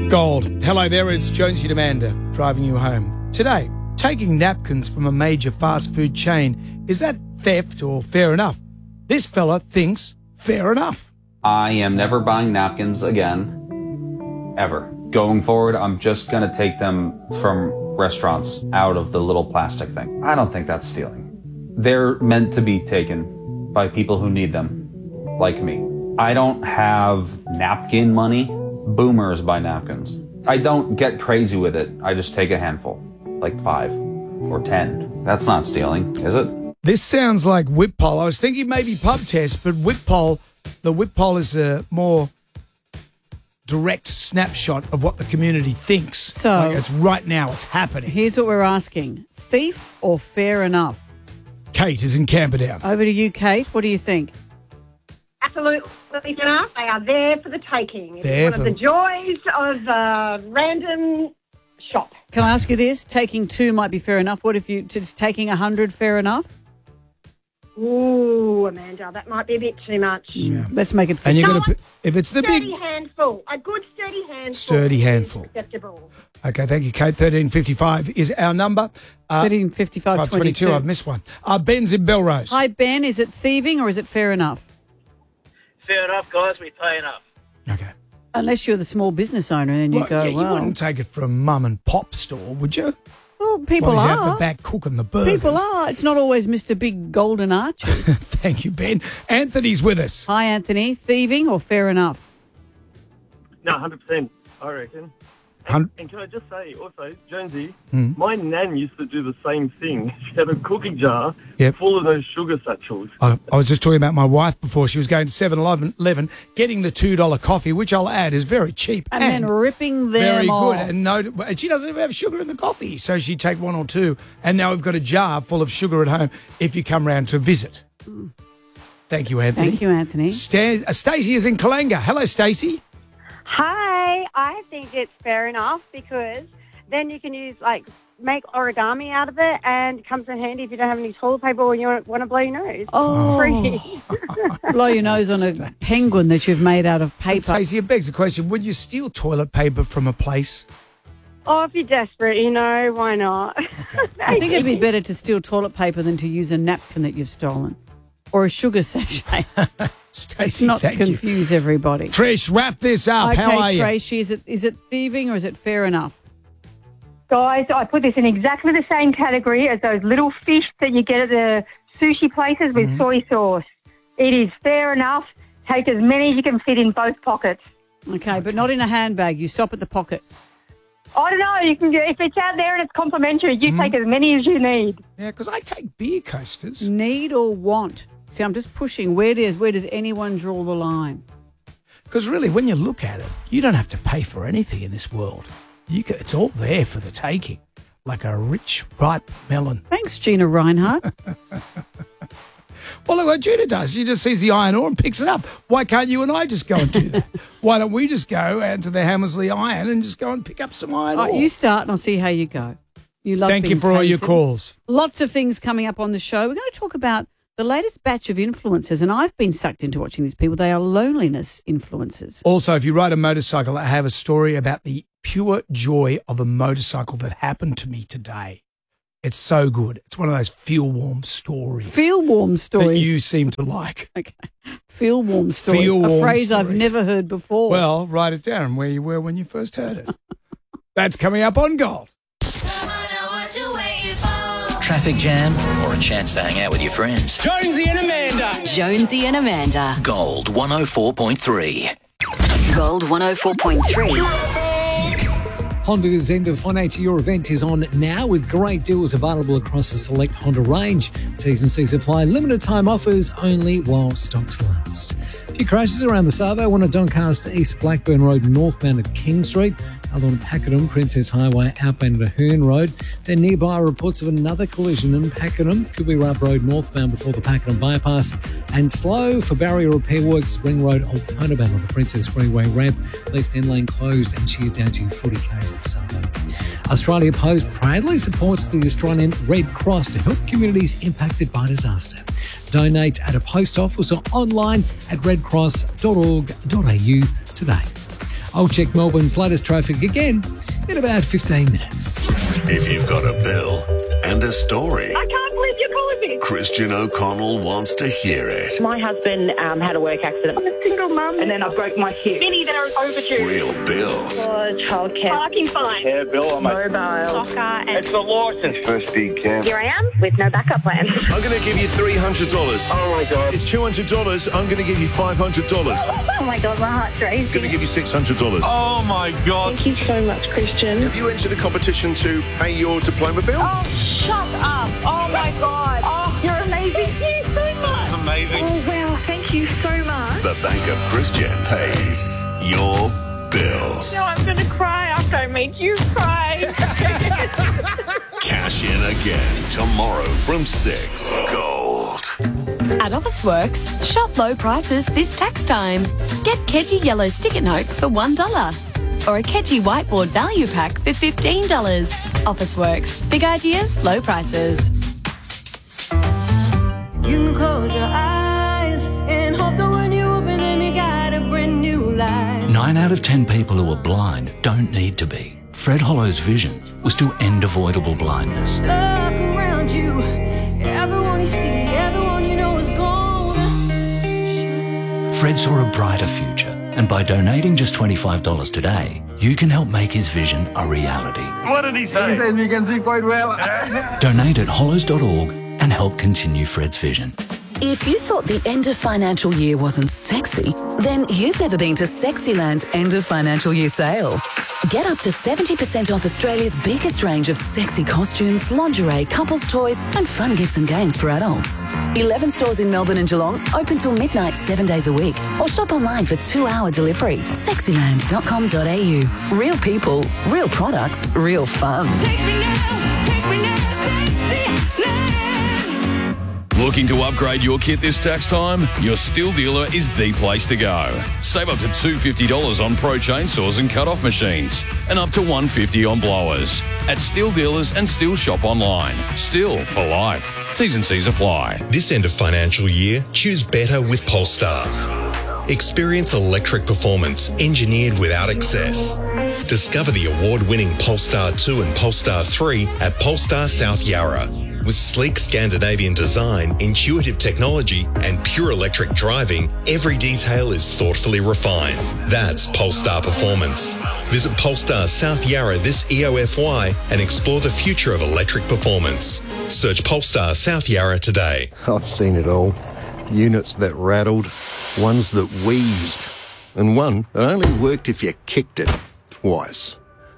Gold. Hello there, it's Jonesy and Amanda driving you home. Today, taking napkins from a major fast food chain, is that theft or fair enough? This fella thinks fair enough. I am never buying napkins again, ever. Going forward, I'm just going to take them from restaurants out of the little plastic thing. I don't think that's stealing. They're meant to be taken by people who need them, like me. I don't have napkin money. Boomers buy napkins. I don't get crazy with it. I just take a handful, like 5 or 10. That's not stealing, is it? This sounds like whip poll. I was thinking maybe pub test, but whip poll, the whip poll is a more direct snapshot of what the community thinks. So like it's right now, it's happening. Here's what we're asking. Thief or fair enough? Kate is in Camperdown. Over to you, Kate. What do you think? Absolutely enough. They are there for the taking. It's There one for- of the joys of random shop. Can I ask you this? Taking 2 might be fair enough. What if you just taking 100 fair enough? Ooh, Amanda, that might be a bit too much. Yeah. Let's make it fair. And you're No, going to, if it's the big, Sturdy handful. A good sturdy handful. Sturdy is handful. Acceptable. okay, thank you, Kate. 1355 is our number. 1355 522, I've missed one. Ben's in Belrose. Hi, Ben. Is it thieving or is it fair enough? Fair enough, guys. We pay enough. Okay. Unless you're the small business owner and you go, yeah, you well, wouldn't take it from mum and pop store, would you? well, people While he's out are. the back cooking the burgers. People are. It's not always Mr. Big Golden Arches. Thank you, Ben. Anthony's with us. Hi, Anthony. Thieving or fair enough? No, 100%, I reckon. Hun- And can I just say also, Jonesy, my nan used to do the same thing. She had a cooking jar Yep. full of those sugar satchels. I was just talking about my wife before. She was going to 7-Eleven, getting the $2 coffee, which I'll add is very cheap. And then ripping them very off. good. And she doesn't even have sugar in the coffee. So she'd take 1 or 2. And now we've got a jar full of sugar at home if you come round to visit. Thank you, Anthony. Thank you, Anthony. Stacey is in Kalanga. Hello, Stacey. Hi, I think it's fair enough because then you can use, make origami out of it and it comes in handy if you don't have any toilet paper or you want to blow your nose. Oh. Free. Blow your nose on a penguin that you've made out of paper. Stacey, it begs the question, would you steal toilet paper from a place? Oh, if you're desperate, why not? I think it'd be better to steal toilet paper than to use a napkin that you've stolen or a sugar sachet. Stacey, Not thank you. confuse everybody. Trish, wrap this up. Okay, How are you? Tracy, is it thieving or is it fair enough? Guys, I put this in exactly the same category as those little fish that you get at the sushi places with soy sauce. It is fair enough. Take as many as you can fit in both pockets. Okay, but not in a handbag. You stop at the pocket. I don't know. You can if it's out there and it's complimentary, you take as many as you need. Yeah, because I take beer coasters. Need or want? See, I'm just pushing. Where does anyone draw the line? Because really, when you look at it, you don't have to pay for anything in this world. It's all there for the taking, like a rich, ripe melon. Thanks, Gina Reinhardt. Well, look what Gina does. She just sees the iron ore and picks it up. Why can't you and I just go and do that? Why don't we just go out to the Hammersley Iron and just go and pick up some iron ore? You start and I'll see how you go. You love Thank you being for all your tasted. calls. Lots of things coming up on the show. We're going to talk about the latest batch of influencers, and I've been sucked into watching these people. They are loneliness influencers. Also, if you ride a motorcycle, I have a story about the pure joy of a motorcycle that happened to me today. It's so good. It's one of those feel-warm stories. Feel-warm stories. That you seem to like. Okay. Feel-warm stories. Feel-warm a phrase I've stories. never heard before. Well, write it down where you were when you first heard it. That's coming up on Gold. Traffic jam or a chance to hang out with your friends. Jonesy and Amanda. Jonesy and Amanda. Gold 104.3. Gold 104.3. Honda's end of financial year event is on now with great deals available across the select Honda range. T's and C's apply. Limited time offers only while stocks last. A few crashes around the Savo, one at Doncaster East Blackburn Road northbound at King Street, other on Pakenham Princess Highway outbound at Hearn Road. Then nearby reports of another collision in Pakenham, Kubi-Rup Road northbound before the Pakenham bypass, and slow for barrier repair works, Ring Road Altona-bound on the Princess Freeway ramp, left end lane closed and shears down to 40 k's the Savo. Australia Post proudly supports the Australian Red Cross to help communities impacted by disaster. Donate at a post office or online at redcross.org.au today. I'll check Melbourne's latest traffic again in about 15 minutes. If you've got a bill and a story, I can't believe you're calling me. Christian O'Connell wants to hear it. My husband had a work accident. I'm a single mum. And then I broke my hip. Many that are overdue. Real bills. Childcare. Parking fine. Yeah, Bill, I'm Mobile. Soccer and... It's the licence first big camp. Here I am with no backup plan. I'm going to give you $300. Oh, my God. It's $200. I'm going to give you $500. Oh, my God, my heart's racing. I'm going to give you $600. Oh, my God. Thank you so much, Christian. Have you entered a competition to pay your diploma bill? Oh, shut up. Oh, my God. Oh, you're amazing. Thank you so much. It's amazing. Oh, wow. Thank you so much. The Bank of Christian pays your bills. No, I'm going to cry after I make you cry. Cash in again tomorrow from 6. Gold. At Officeworks, shop low prices this tax time. Get Kedgie yellow sticker notes for $1 or a Kedgie whiteboard value pack for $15. Officeworks, big ideas, low prices. You can close your eyes and hope that when you open them you got a brand new life. 9 out of 10 people who are blind don't need to be. Fred Hollow's vision was to end avoidable blindness. Look around you, everyone you see, everyone you know is gone. Fred saw a brighter future, and by donating just $25 today, you can help make his vision a reality. What did he say? He says you can see quite well. Donate at hollows.org and help continue Fred's vision. If you thought the end of financial year wasn't sexy, then you've never been to Sexyland's end of financial year sale. Get up to 70% off Australia's biggest range of sexy costumes, lingerie, couples toys and fun gifts and games for adults. 11 stores in Melbourne and Geelong, open till midnight 7 days a week. Or shop online for 2-hour delivery. Sexyland.com.au. Real people, real products, real fun. Take me now, Sexyland. Looking to upgrade your kit this tax time? Your Stihl dealer is the place to go. Save up to $250 on Pro chainsaws and cut-off machines, and up to $150 on blowers. At Stihl dealers and Stihl shop online. Stihl for life. T's and C's apply. This end of financial year, choose better with Polestar. Experience electric performance engineered without excess. Discover the award-winning Polestar 2 and Polestar 3 at Polestar South Yarra. With sleek Scandinavian design, intuitive technology, and pure electric driving, every detail is thoughtfully refined. That's Polestar performance. Visit Polestar South Yarra this EOFY and explore the future of electric performance. Search Polestar South Yarra today. I've seen it all. Units that rattled, ones that wheezed, and one that only worked if you kicked it twice.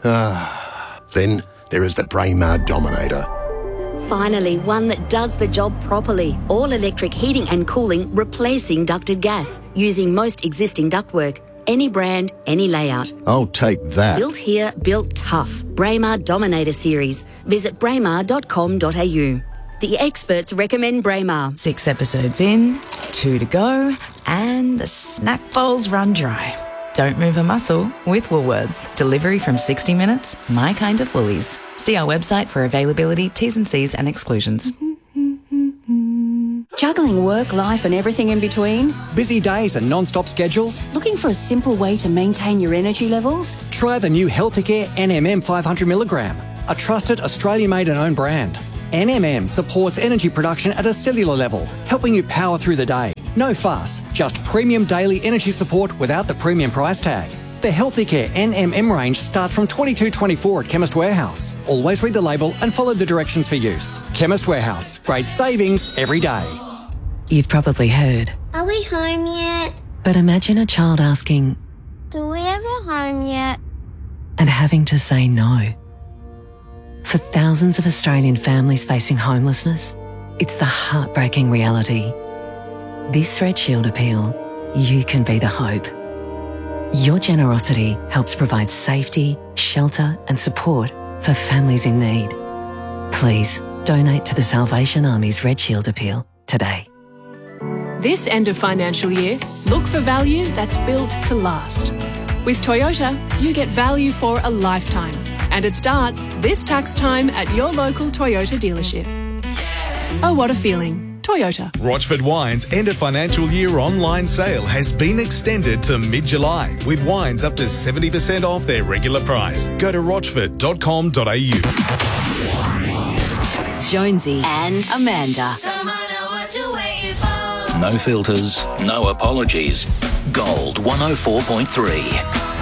Then there is the Braemar Dominator. Finally, one that does the job properly. All-electric heating and cooling, replacing ducted gas, using most existing ductwork. Any brand, any layout. I'll take that. Built here, built tough. Braemar Dominator Series. Visit braemar.com.au. The experts recommend Braemar. 6 episodes in, 2 to go, and the snack bowls run dry. Don't move a muscle with Woolworths. Delivery from 60 minutes, my kind of Woolies. See our website for availability, T's and C's and exclusions. Juggling work, life and everything in between? Busy days and non-stop schedules? Looking for a simple way to maintain your energy levels? Try the new Healthicare NMM 500mg, a trusted Australian-made and owned brand. NMM supports energy production at a cellular level, helping you power through the day. No fuss, just premium daily energy support without the premium price tag. The Healthicare NMM range starts from $22.24 at Chemist Warehouse. Always read the label and follow the directions for use. Chemist Warehouse, great savings every day. You've probably heard, Are we home yet? but imagine a child asking Do we have a home yet? and having to say no. For thousands of Australian families facing homelessness, it's the heartbreaking reality. This Red Shield appeal, you can be the hope. Your generosity helps provide safety, shelter and support for families in need. Please donate to the Salvation Army's Red Shield appeal today. This end of financial year, look for value that's built to last. With Toyota, you get value for a lifetime. And it starts this tax time at your local Toyota dealership. Oh, what a feeling. Toyota. Rochford Wine's end of financial year online sale has been extended to mid-July, with wines up to 70% off their regular price. Go to rochford.com.au. Jonesy and Amanda. No filters, no apologies. Gold 104.3.